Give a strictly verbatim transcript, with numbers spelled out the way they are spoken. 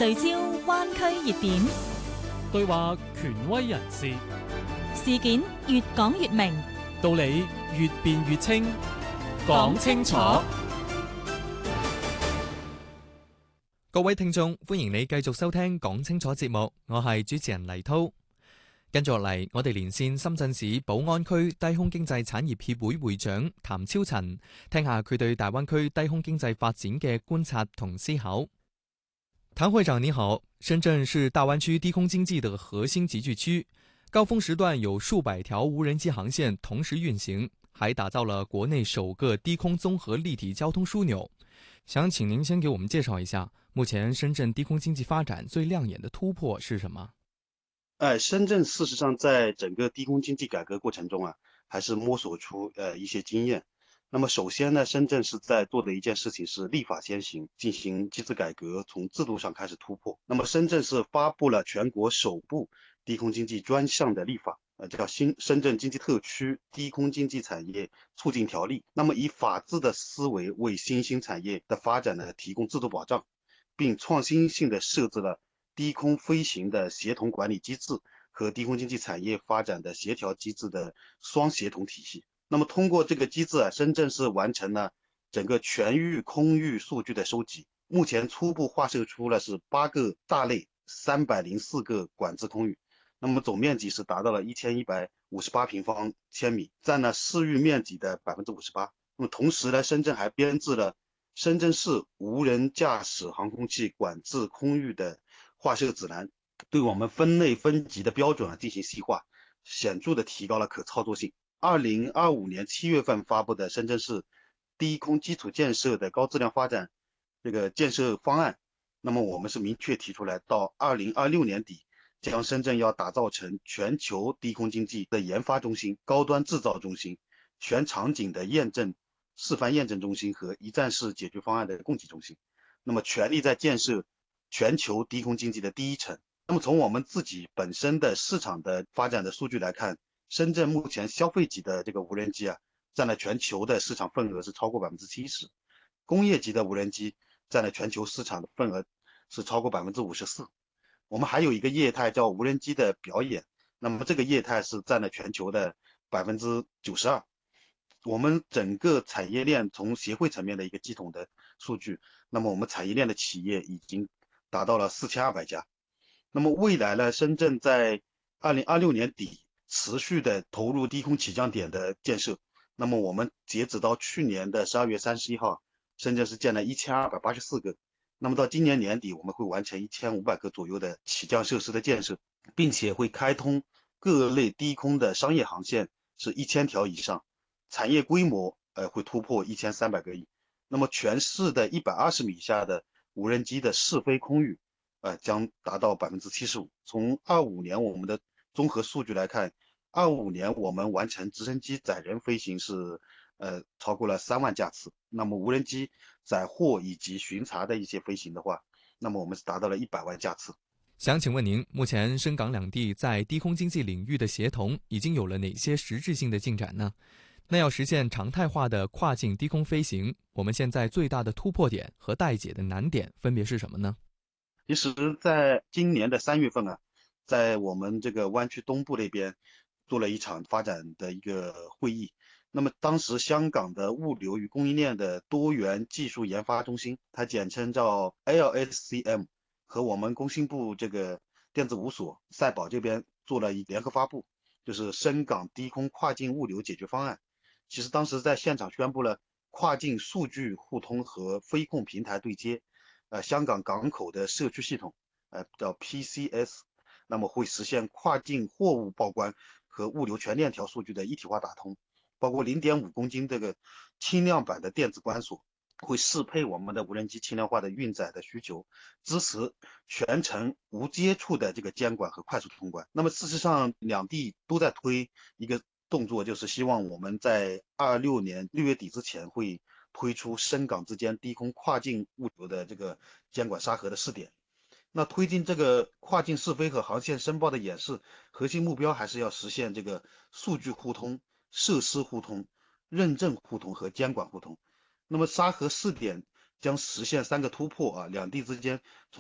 聚焦灣區熱點， 對話權威人士， 事件越講越明， 道理越辯越清，講清楚。 各位聽眾，歡迎你繼續收聽講清楚節目，我係主持人黎濤。跟住落嚟，我哋連線深圳市寶安區低空經濟產業協會會長譚超塵，聽下佢對大灣區低空經濟發展嘅觀察同思考。譚會長你好，深圳是大灣區低空經濟的核心集聚區，高峰時段有數百條無人機航線同時運行，還打造了國內首個低空綜合立體交通樞紐。想請您先給我們介紹一下，目前深圳低空經濟發展最亮眼的突破是什麼？ 呃，深圳事實上在整個低空經濟改革過程中啊，還是摸索出呃一些經驗。那麼首先呢，深圳是在做的一件事情是立法先行，進行機制改革，從制度上開始突破。那麼深圳是發布了全國首部低空經濟專項的立法，呃，叫新深圳經濟特區低空經濟產業促進條例。那麼以法治的思維為新興產業的發展呢提供制度保障，並創新性的設置了低空飛行的協同管理機制和低空經濟產業發展的協調機制的雙協同體系。那麼通過這個機制啊，深圳是完成了整個全域空域數據的收集，目前初步劃設出了是八個大類，三百零四個管制空域，那麼總面積是達到了一千一百五十八平方千米，佔了市域面積的百分之五十八。那麼同時呢，深圳還編制了深圳市無人駕駛航空器管制空域的劃設指南，對我們分類分級的標準啊進行細化，顯著的提高了可操作性。二零二五年七月份發布的深圳市低空基礎建設的高質量發展這個建設方案，那麼我們是明確提出來，到二零二六年底，將深圳要打造成全球低空經濟的研發中心、高端製造中心、全場景的驗證示範驗證中心和一站式解決方案的供給中心，那麼全力在建設全球低空經濟的第一城。那麼從我們自己本身的市場的發展的數據來看，深圳目前消費級的這個無人機啊，佔了全球的市場份額是超過百分之七十，工業級的無人機佔了全球市場的份額是超過百分之五十四。我們還有一個業態叫無人機的表演，那麼這個業態是佔了全球的百分之九十二。我們整個產業鏈從協會層面的一個系統的數據，那麼我們產業鏈的企業已經達到了四千二百家。那麼未來呢，深圳在二零二六年底持續的投入低空起降點的建設，那麼我們截止到去年的十二月三十一號，深圳是建了一千二百八十四個，那麼到今年年底我們會完成一千五百個左右的起降設施的建設，並且會開通各類低空的商業航線是一千條以上，產業規模呃會突破一千三百個億，那麼全市的一百二十米以下的無人機的試飛空域呃將達到百分之七十五。從二五年我們的綜合數據來看，二五年我們完成直升機載人飛行是呃超過了三萬架次，那麼無人機載貨以及巡查的一些飛行的話，那麼我們是達到了一百萬架次。 想請問您，目前深港兩地在低空經濟領域的協同已經有了哪些實質性的進展呢？那要實現常態化的跨境低空飛行，我們現在最大的突破點和待解的難點分別是什麼呢？ 其實在今年的三月份啊，在我們這個灣區東部那邊做了一場發展的一個會議。那麼當時香港的物流與供應鏈的多元技術研發中心，它簡稱叫 L S C M， 和我們工信部這個電子五所賽寶這邊做了一聯合發布，就是深港低空跨境物流解決方案。其實當時在現場宣布了跨境數據互通和飛控平台對接，呃，香港港口的社區系統，呃，叫 P C S， 那麼會實現跨境貨物報關和物流全鏈條數據的一體化打通，包括零點五公斤這個輕量版的電子關鎖，會適配我們的無人機輕量化的運載的需求，支持全程無接觸的這個監管和快速通關。那麼事實上，兩地都在推一個動作，就是希望我們在二六年六月底之前會推出深港之間低空跨境物流的這個監管沙盒的試點。那推進這個跨境試飛和航線申報的演示，核心目標還是要實現這個數據互通、設施互通、認證互通和監管互通。那麼沙盒試點將實現三個突破啊，兩地之間從